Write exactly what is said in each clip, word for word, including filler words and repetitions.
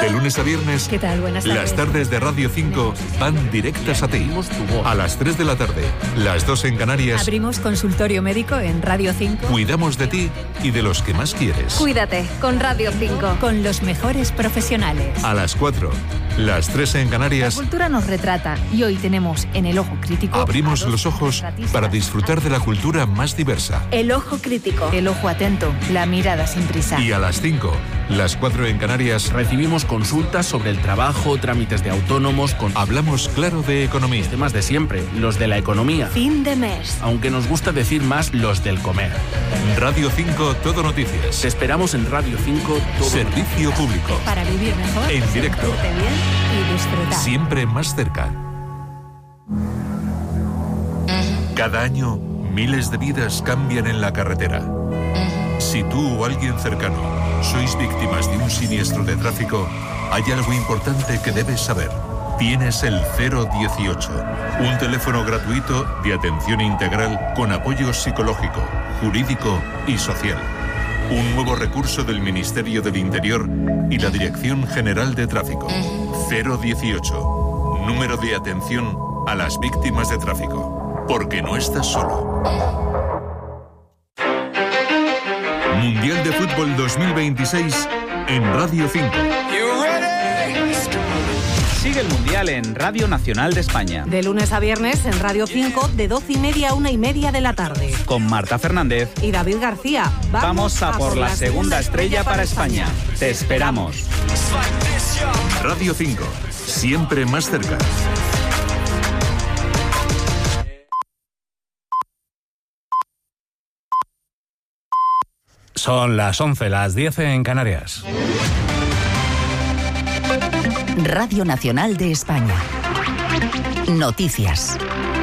De lunes a viernes, ¿Qué tal? Buenas tardes. las tardes de Radio cinco van directas a ti. A las tres de la tarde, las dos en Canarias, Abrimos consultorio médico en Radio cinco. cuidamos de ti y de los que más quieres. Cuídate con Radio cinco. Con los mejores profesionales. A las cuatro, las tres en La Canarias, cultura nos retrata y hoy tenemos en El Ojo Crítico abrimos a dos los ojos retratistas. para disfrutar de la cultura más diversa. El ojo crítico. El ojo atento, la mirada sin prisa. Y a las cinco, las cuatro en Canarias, Recibimos consultas sobre el trabajo, trámites de autónomos, con hablamos claro de economía. temas de siempre, los de la economía. Fin de mes. Aunque nos gusta decir más los del comer. Radio cinco, Todo Noticias. Te esperamos en Radio cinco todo. Servicio público. Para vivir mejor, En directo. sentirte bien y disfrutar. Siempre más cerca. Cada año, miles de vidas cambian en la carretera. Si tú o alguien cercano sois víctimas de un siniestro de tráfico, hay algo importante que debes saber. Tienes el cero dieciocho, un teléfono gratuito de atención integral con apoyo psicológico, jurídico y social. Un nuevo recurso del Ministerio del Interior y la Dirección General de Tráfico. cero dieciocho, número de atención a las víctimas de tráfico. Porque no estás solo. Mundial de Fútbol dos mil veintiséis en Radio cinco. Sigue el Mundial en Radio Nacional de España. De lunes a viernes en Radio cinco, de doce y media a una y media de la tarde. Con Marta Fernández. Y David García. Vamos a por la segunda estrella para España. Te esperamos. Radio cinco, siempre más cerca. Son las once, las diez en Canarias. Radio Nacional de España. Noticias.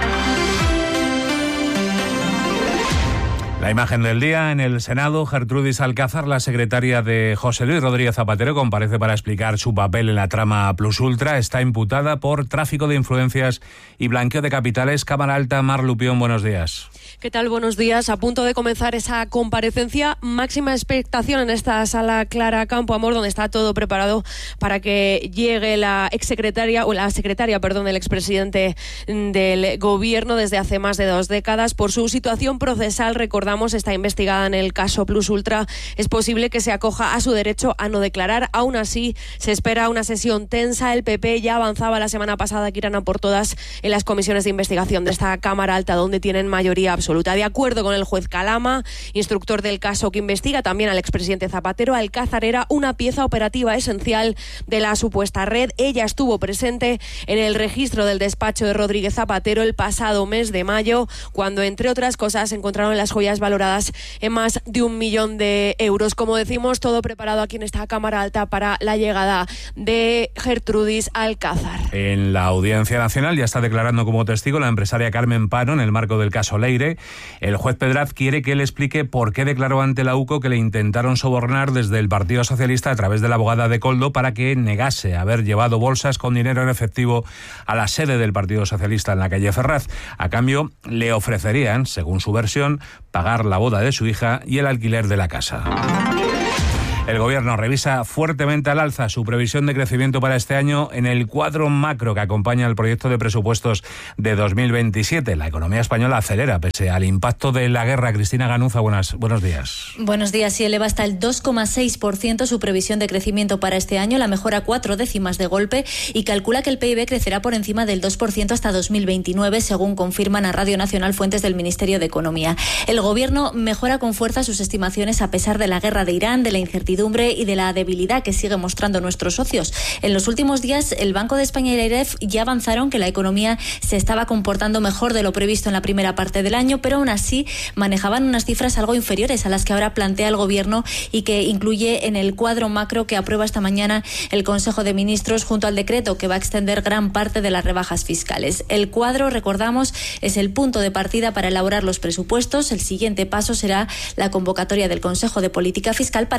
La imagen del día en el Senado, Gertrudis Alcázar, la secretaria de José Luis Rodríguez Zapatero, comparece para explicar su papel en la trama Plus Ultra. Está imputada por tráfico de influencias y blanqueo de capitales. Cámara Alta, Mar Lupión, buenos días. ¿Qué tal? Buenos días. A punto de comenzar esa comparecencia. Máxima expectación en esta sala Clara Campoamor, donde está todo preparado para que llegue la exsecretaria, o la secretaria, perdón, del expresidente del gobierno desde hace más de dos décadas. Por su situación procesal, recordamos, está investigada en el caso Plus Ultra. Es posible que se acoja a su derecho a no declarar. Aún así, se espera una sesión tensa. El P P ya avanzaba la semana pasada que irán a por todas en las comisiones de investigación de esta Cámara Alta, donde tienen mayoría absoluta. De acuerdo con el juez Calama, instructor del caso que investiga también al expresidente Zapatero, Alcázar era una pieza operativa esencial de la supuesta red. Ella estuvo presente en el registro del despacho de Rodríguez Zapatero el pasado mes de mayo, cuando, entre otras cosas, encontraron las joyas valoradas en más de un millón de euros. Como decimos, todo preparado aquí en esta Cámara Alta para la llegada de Gertrudis Alcázar. En la Audiencia Nacional ya está declarando como testigo la empresaria Carmen Pano en el marco del caso Leire. El juez Pedraz quiere que él explique por qué declaró ante la U C O que le intentaron sobornar desde el Partido Socialista a través de la abogada de Koldo para que negase haber llevado bolsas con dinero en efectivo a la sede del Partido Socialista en la calle Ferraz. A cambio, le ofrecerían, según su versión, pagar la boda de su hija y el alquiler de la casa. El Gobierno revisa fuertemente al alza su previsión de crecimiento para este año en el cuadro macro que acompaña el proyecto de presupuestos de dos mil veintisiete. La economía española acelera pese al impacto de la guerra. Cristina Ganuza, buenas, buenos días. Buenos días. Y eleva hasta el dos coma seis por ciento su previsión de crecimiento para este año, la mejora cuatro décimas de golpe, y calcula que el P I B crecerá por encima del dos por ciento hasta dos mil veintinueve, según confirman a Radio Nacional fuentes del Ministerio de Economía. El Gobierno mejora con fuerza sus estimaciones a pesar de la guerra de Irán, de la incertidumbre y de la debilidad que sigue mostrando nuestros socios. En los últimos días, el Banco de España y la I R E F ya avanzaron que la economía se estaba comportando mejor de lo previsto en la primera parte del año, pero aún así manejaban unas cifras algo inferiores a las que ahora plantea el Gobierno y que incluye en el cuadro macro que aprueba esta mañana el Consejo de Ministros junto al decreto que va a extender gran parte de las rebajas fiscales. El cuadro, recordamos, es el punto de partida para elaborar los presupuestos. El siguiente paso será la convocatoria del Consejo de Política Fiscal para llevar al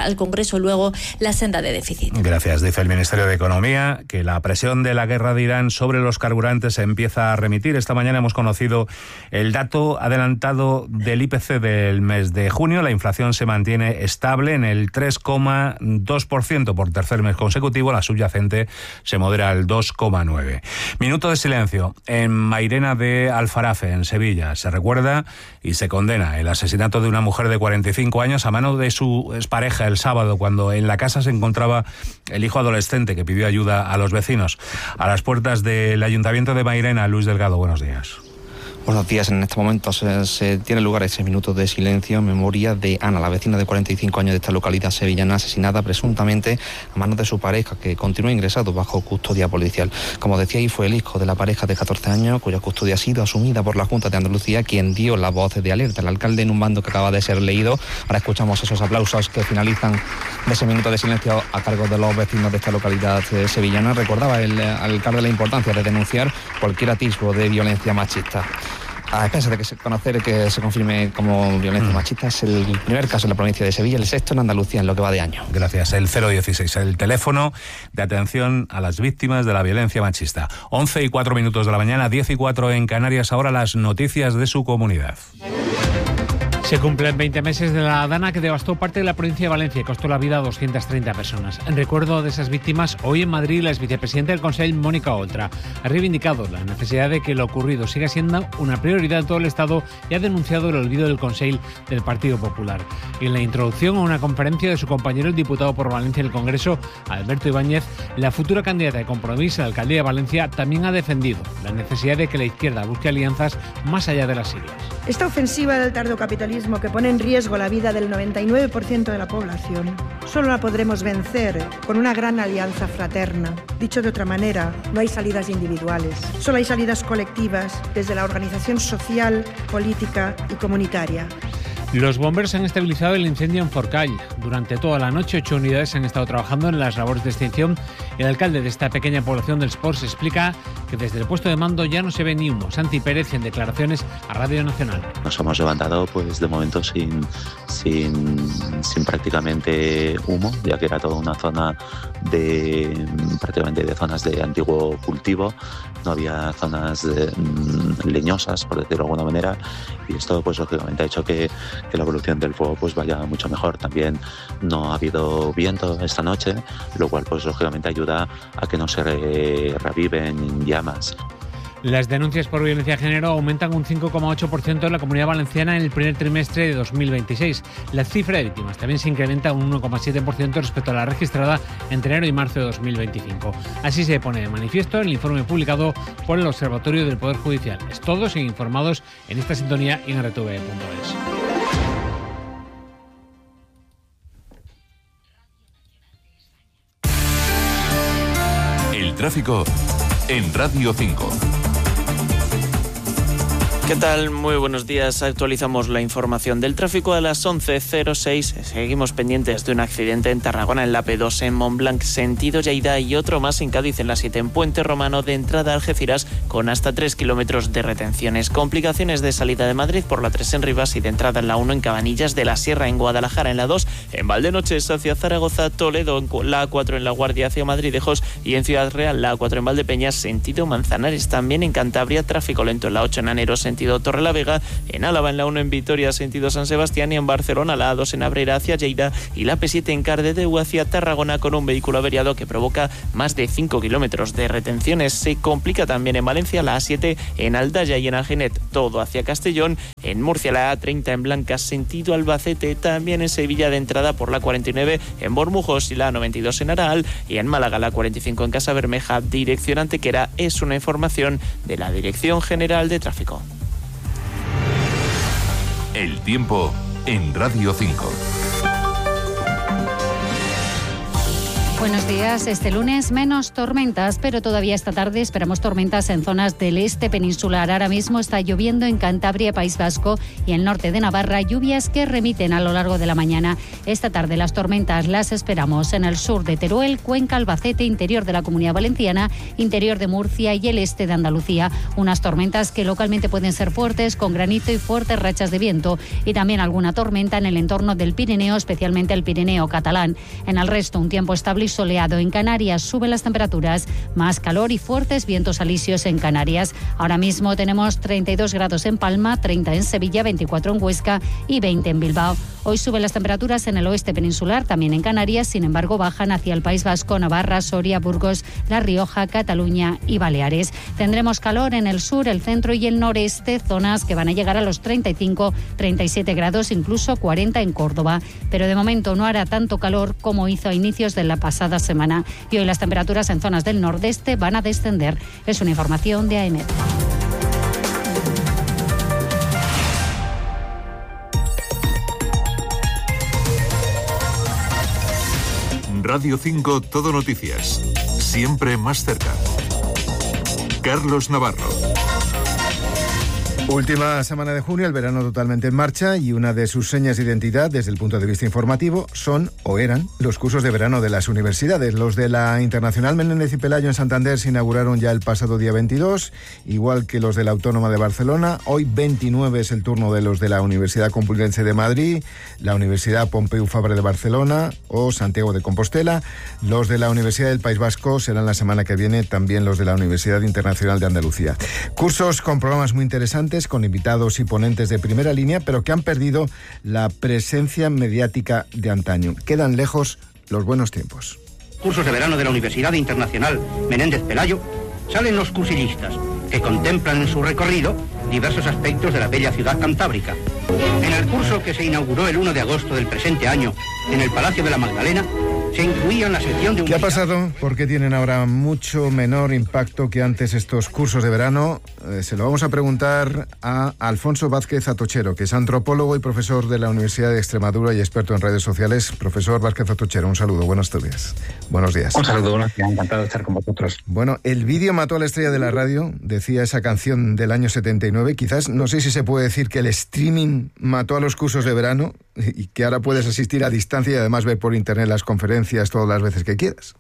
al Congreso luego la senda de déficit. Gracias. Dice el Ministerio de Economía que la presión de la guerra de Irán sobre los carburantes se empieza a remitir. Esta mañana hemos conocido el dato adelantado del I P C del mes de junio. La inflación se mantiene estable en el tres coma dos por ciento por tercer mes consecutivo. La subyacente se modera al dos coma nueve por ciento. Minuto de silencio en Mairena de Alfarafe, en Sevilla. Se recuerda y se condena el asesinato de una mujer de cuarenta y cinco años a mano de su expareja el sábado, cuando en la casa se encontraba el hijo adolescente que pidió ayuda a los vecinos. A las puertas del Ayuntamiento de Mairena, Luis Delgado, buenos días. Buenos días. En este momento se, se tiene lugar ese minuto de silencio en memoria de Ana, la vecina de cuarenta y cinco años de esta localidad sevillana, asesinada presuntamente a manos de su pareja, que continúa ingresado bajo custodia policial. Como decía, y fue el hijo de la pareja de catorce años, cuya custodia ha sido asumida por la Junta de Andalucía, quien dio la voz de alerta. El alcalde en un bando que acaba de ser leído. Ahora escuchamos esos aplausos que finalizan de ese minuto de silencio a cargo de los vecinos de esta localidad eh, sevillana. Recordaba el, el alcalde la importancia de denunciar cualquier atisbo de violencia machista. A expensas de que se conocer que se confirme como violencia machista, es el primer caso en la provincia de Sevilla, el sexto en Andalucía en lo que va de año. Gracias. El cero dieciséis, el teléfono de atención a las víctimas de la violencia machista. once y cuatro minutos de la mañana, diez y cuatro en Canarias. Ahora las noticias de su comunidad. Se cumplen veinte meses de la dana que devastó parte de la provincia de Valencia y costó la vida a doscientas treinta personas. En recuerdo de esas víctimas, hoy en Madrid la exvicepresidenta del Consell, Mónica Oltra, ha reivindicado la necesidad de que lo ocurrido siga siendo una prioridad de todo el Estado y ha denunciado el olvido del Consell del Partido Popular. Y en la introducción a una conferencia de su compañero, el diputado por Valencia en el Congreso, Alberto Ibáñez, la futura candidata de Compromís a la alcaldía de Valencia también ha defendido la necesidad de que la izquierda busque alianzas más allá de las siglas. Esta ofensiva del tardocapitalismo que pone en riesgo la vida del noventa y nueve por ciento de la población, solo la podremos vencer con una gran alianza fraterna. Dicho de otra manera, no hay salidas individuales, solo hay salidas colectivas desde la organización social, política y comunitaria. Los bomberos han estabilizado el incendio en Forcall. Durante toda la noche, ocho unidades han estado trabajando en las labores de extinción. El alcalde de esta pequeña población del Sport explica que desde el puesto de mando ya no se ve ni humo. Santi Pérez, en declaraciones a Radio Nacional. Nos hemos levantado pues de momento sin, sin, sin prácticamente humo, ya que era toda una zona de prácticamente de zonas de antiguo cultivo. No había zonas de, mm, leñosas, por decirlo de alguna manera, y esto pues lógicamente ha hecho que, que la evolución del fuego pues vaya mucho mejor. También no ha habido viento esta noche, lo cual pues lógicamente ayuda a que no se re, reviven llamas. Las denuncias por violencia de género aumentan un cinco coma ocho por ciento en la Comunidad Valenciana en el primer trimestre de dos mil veintiséis. La cifra de víctimas también se incrementa un uno coma siete por ciento respecto a la registrada entre enero y marzo de dos mil veinticinco. Así se pone de manifiesto en el informe publicado por el Observatorio del Poder Judicial. Es todos informados en esta sintonía y en r t v punto es. El tráfico en Radio cinco. ¿Qué tal? Muy buenos días. Actualizamos la información del tráfico a las once cero seis. Seguimos pendientes de un accidente en Tarragona, en la P dos, en Montblanc, sentido Lleida, y otro más en Cádiz, en la siete, en Puente Romano, de entrada a Algeciras, con hasta tres kilómetros de retenciones. Complicaciones de salida de Madrid por la tres en Rivas y de entrada en la uno en Cabanillas de la Sierra, en Guadalajara, en la dos, en Valdenoches hacia Zaragoza, Toledo, en la A cuatro en La Guardia hacia Madridejos, y en Ciudad Real, la A cuatro en Valdepeñas, sentido Manzanares. También en Cantabria, tráfico lento en la ocho en Anero, sentido Torrelavega, en Álava en la uno en Vitoria, sentido San Sebastián, y en Barcelona la A dos en Abrera hacia Lleida, y la P siete en Cardedeu hacia Tarragona, con un vehículo averiado que provoca más de cinco kilómetros de retenciones. Se complica también en Valencia la A siete en Aldaya y en Algenet, todo hacia Castellón. En Murcia la A treinta en Blancas, sentido Albacete. También en Sevilla de entrada por la cuarenta y nueve en Bormujos y la A noventa y dos en Araal, y en Málaga la cuarenta y cinco en Casa Bermeja, dirección Antequera. Es una información de la Dirección General de Tráfico. El tiempo en Radio cinco. Buenos días. Este lunes menos tormentas, pero todavía esta tarde esperamos tormentas en zonas del este peninsular. Ahora mismo está lloviendo en Cantabria, País Vasco y el norte de Navarra, lluvias que remiten a lo largo de la mañana. Esta tarde las tormentas las esperamos en el sur de Teruel, Cuenca, Albacete, interior de la Comunidad Valenciana, interior de Murcia y el este de Andalucía. Unas tormentas que localmente pueden ser fuertes, con granizo y fuertes rachas de viento, y también alguna tormenta en el entorno del Pirineo, especialmente el Pirineo catalán. En el resto, un tiempo estable y soleado. En Canarias suben las temperaturas, más calor y fuertes vientos alisios en Canarias. Ahora mismo tenemos treinta y dos grados en Palma, treinta en Sevilla, veinticuatro en Huesca y veinte en Bilbao. Hoy suben las temperaturas en el oeste peninsular, también en Canarias, sin embargo bajan hacia el País Vasco, Navarra, Soria, Burgos, La Rioja, Cataluña y Baleares. Tendremos calor en el sur, el centro y el noreste, zonas que van a llegar a los treinta y cinco, treinta y siete grados, incluso cuarenta en Córdoba. Pero de momento no hará tanto calor como hizo a inicios de la pasada semana. Y hoy las temperaturas en zonas del nordeste van a descender. Es una información de A E M E D. Radio cinco Todo Noticias. Siempre más cerca. Carlos Navarro. Última semana de junio, el verano totalmente en marcha, y una de sus señas de identidad desde el punto de vista informativo son, o eran, los cursos de verano de las universidades. Los de la Internacional Menéndez y Pelayo en Santander se inauguraron ya el pasado día veintidós, igual que los de la Autónoma de Barcelona. Hoy veintinueve es el turno de los de la Universidad Complutense de Madrid, la Universidad Pompeu Fabra de Barcelona o Santiago de Compostela. Los de la Universidad del País Vasco serán la semana que viene, también los de la Universidad Internacional de Andalucía. Cursos con programas muy interesantes, con invitados y ponentes de primera línea, pero que han perdido la presencia mediática de antaño. Quedan lejos los buenos tiempos. Cursos de verano de la Universidad Internacional Menéndez Pelayo, salen los cursillistas que contemplan en su recorrido diversos aspectos de la bella ciudad cantábrica. En el curso que se inauguró el uno de agosto del presente año en el Palacio de la Magdalena, se incluía en la sección de... ¿Qué ha pasado? ¿Por qué tienen ahora mucho menor impacto que antes estos cursos de verano? Eh, se lo vamos a preguntar a Alfonso Vázquez Atochero, que es antropólogo y profesor de la Universidad de Extremadura y experto en redes sociales. Profesor Vázquez Atochero, un saludo, buenos días. Buenos días. Un saludo, buenos días, encantado de estar con vosotros. Bueno, el vídeo mató a la estrella de la radio, decía esa canción del año setenta y nueve. Quizás, no sé si se puede decir que el streaming mató a los cursos de verano y que ahora puedes asistir a distancia y además ver por internet las conferencias todas las veces que quieras.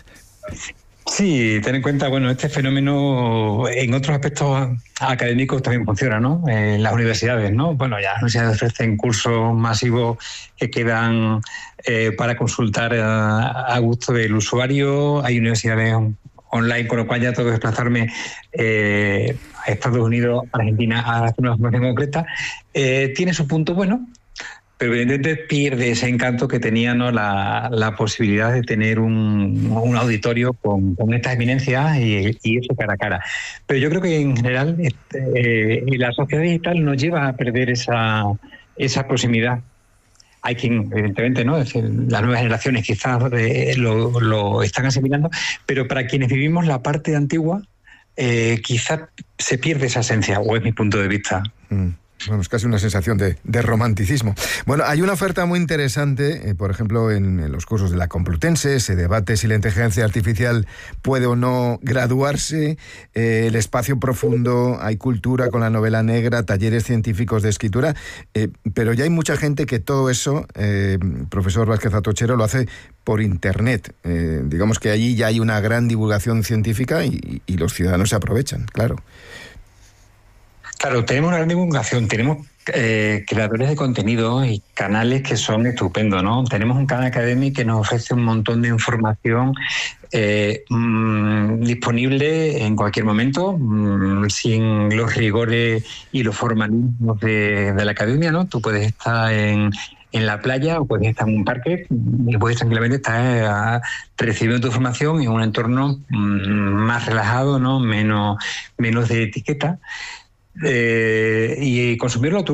Sí, ten en cuenta, bueno, este fenómeno en otros aspectos académicos también funciona, ¿no? En las universidades, ¿no? Bueno, ya las universidades ofrecen cursos masivos que quedan eh, para consultar a, a gusto del usuario. Hay universidades online, con lo cual ya tengo que desplazarme eh, a Estados Unidos, Argentina, a hacer una formación concreta. Eh, tiene su punto bueno, pero evidentemente pierde ese encanto que tenía, ¿no? la, la posibilidad de tener un, un auditorio con, con estas eminencias y, y eso cara a cara. Pero yo creo que en general este, eh, la sociedad digital nos lleva a perder esa, esa proximidad. Hay quien, evidentemente, ¿no? Es decir, las nuevas generaciones quizás eh, lo, lo están asimilando, pero para quienes vivimos la parte antigua, eh, quizás se pierde esa esencia, o es mi punto de vista. Mm. Bueno, es casi una sensación de, de romanticismo. Bueno, hay una oferta muy interesante, eh, por ejemplo, en, en los cursos de la Complutense, se debate si la inteligencia artificial puede o no graduarse, eh, el espacio profundo, hay cultura con la novela negra, talleres científicos de escritura, eh, pero ya hay mucha gente que todo eso, eh, profesor Vázquez Atochero, lo hace por internet. Eh, digamos que allí ya hay una gran divulgación científica y, y los ciudadanos se aprovechan, claro. Claro, tenemos una gran divulgación, tenemos eh, creadores de contenido y canales que son estupendos, ¿no? Tenemos un canal académico que nos ofrece un montón de información eh, mmm, disponible en cualquier momento, mmm, sin los rigores y los formalismos de, de la academia, ¿no? Tú puedes estar en... en la playa o puedes estar en un parque y puedes tranquilamente estar eh, recibiendo tu información en un entorno mmm, más relajado, ¿no? Menos, menos de etiqueta. Eh, y consumirlo tú.